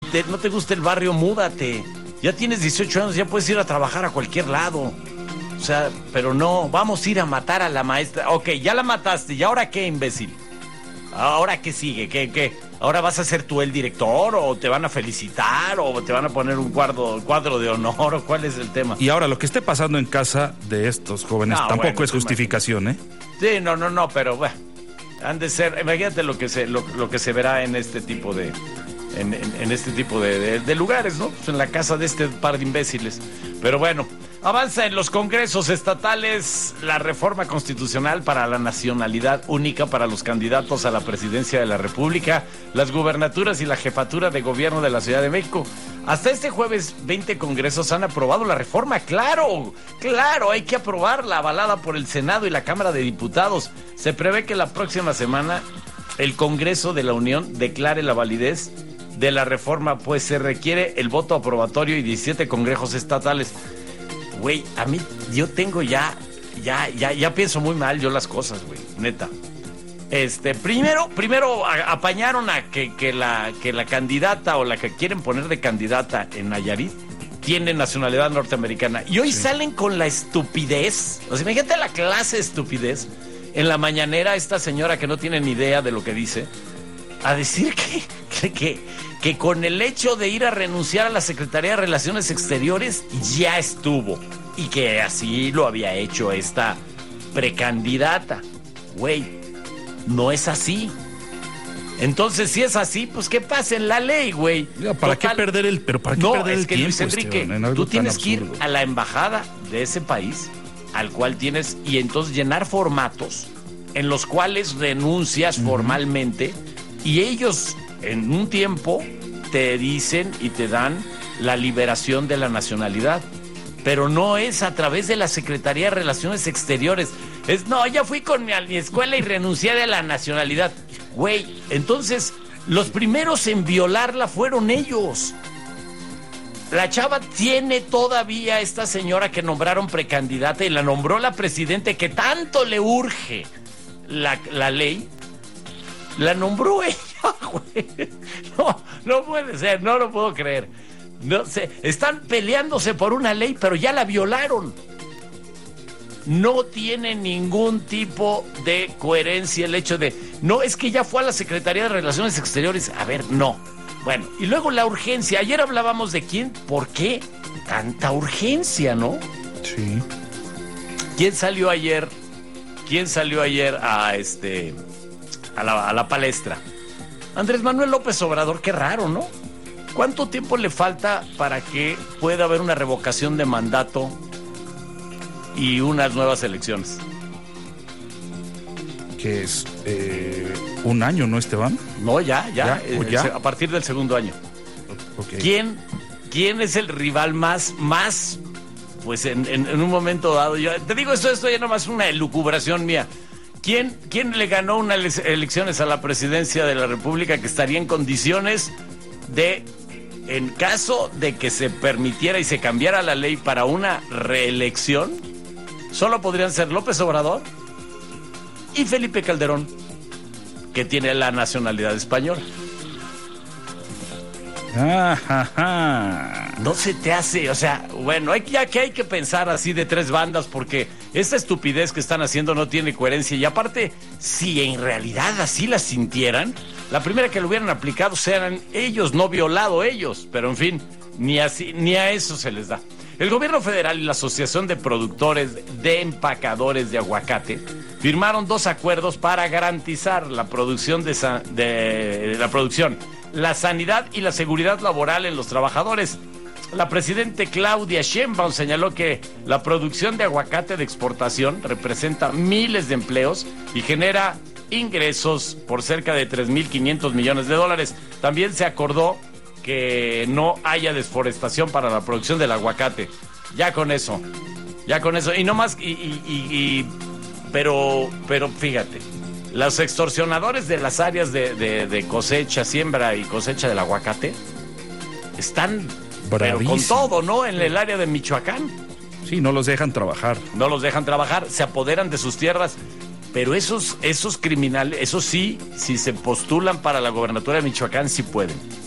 no te gusta el barrio, múdate. Ya tienes 18 años, ya puedes ir a trabajar a cualquier lado. O sea, pero no, vamos a ir a matar a la maestra. Ok, ya la mataste, ¿y ahora qué, imbécil? ¿Ahora qué sigue? ¿Qué? ¿Ahora vas a ser tú el director? ¿O te van a felicitar? ¿O te van a poner un cuadro de honor? ¿O cuál es el tema? Y ahora, lo que esté pasando en casa de estos jóvenes tampoco es justificación, ¿eh? Sí, no, pero bueno, han de ser, imagínate lo que se verá en este tipo de... En este tipo de lugares, ¿no? Pues en la casa de este par de imbéciles. Pero bueno, avanza en los congresos estatales la reforma constitucional para la nacionalidad única para los candidatos a la presidencia de la República, las gubernaturas y la jefatura de gobierno de la Ciudad de México. Hasta este jueves, 20 congresos han aprobado la reforma. ¡Claro! Hay que aprobarla, avalada por el Senado y la Cámara de Diputados. Se prevé que la próxima semana el Congreso de la Unión declare la validez de la reforma, pues se requiere el voto aprobatorio y 17 congresos estatales. Güey, a mí, yo tengo ya pienso muy mal yo las cosas, güey, neta. Primero apañaron a que la candidata o la que quieren poner de candidata en Nayarit tiene nacionalidad norteamericana. Y hoy salen con la estupidez. O sea, imagínate la clase de estupidez. En la mañanera, esta señora que no tiene ni idea de lo que dice, a decir que con el hecho de ir a renunciar a la Secretaría de Relaciones Exteriores ya estuvo, y que así lo había hecho esta precandidata. Güey, no es así. Entonces, si es así, pues que pase en la ley, güey. ¿Para qué perder el tiempo? No, es que Luis Enrique, tú tienes que ir a la embajada de ese país al cual tienes, y entonces llenar formatos en los cuales renuncias formalmente, y ellos en un tiempo te dicen y te dan la liberación de la nacionalidad. Pero no es a través de la Secretaría de Relaciones Exteriores. Ya fui con mi escuela y renuncié a la nacionalidad. Güey, entonces los primeros en violarla fueron ellos. La chava tiene todavía, esta señora que nombraron precandidata y la nombró la presidenta, que tanto le urge la ley, la nombró ella, güey. No puede ser, no lo puedo creer. No sé, están peleándose por una ley, pero ya la violaron. No tiene ningún tipo de coherencia el hecho de, no, es que ya fue a la Secretaría de Relaciones Exteriores. A ver, no. Bueno, y luego la urgencia. Ayer hablábamos de por qué tanta urgencia, ¿no? Sí. ¿Quién salió ayer a la palestra? Andrés Manuel López Obrador. Qué raro, ¿no? ¿Cuánto tiempo le falta para que pueda haber una revocación de mandato y unas nuevas elecciones? Que es un año, ¿no, Esteban? No, ya. A partir del segundo año. Okay. ¿Quién es el rival más pues en un momento dado? Yo te digo, esto ya nomás es una elucubración mía. ¿Quién le ganó unas elecciones a la presidencia de la República que estaría en condiciones de, en caso de que se permitiera y se cambiara la ley para una reelección, solo podrían ser López Obrador y Felipe Calderón, que tiene la nacionalidad española? No se te hace, o sea, bueno, hay que pensar así de tres bandas, porque esta estupidez que están haciendo no tiene coherencia. Y aparte, si en realidad así la sintieran, la primera que lo hubieran aplicado seran ellos, no violado ellos. Pero en fin, ni a eso se les da. El gobierno federal y la Asociación de Productores de Empacadores de Aguacate firmaron 2 acuerdos para garantizar la producción la sanidad y la seguridad laboral en los trabajadores. La presidenta Claudia Sheinbaum señaló que la producción de aguacate de exportación representa miles de empleos y genera ingresos por cerca de $3,500 millones. También se acordó que no haya desforestación para la producción del aguacate. Ya con eso. Y no más, pero fíjate, los extorsionadores de las áreas de cosecha, siembra y cosecha del aguacate están pero con todo, ¿no? En el área de Michoacán. Sí, no los dejan trabajar. Se apoderan de sus tierras. Pero esos criminales, eso sí, si se postulan para la gobernatura de Michoacán, sí pueden.